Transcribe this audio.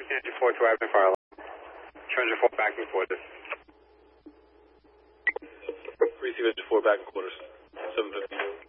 Engine 4 to Abington Fire Line. Engine 4 back in quarters. Receive Engine 4 back in quarters. 750.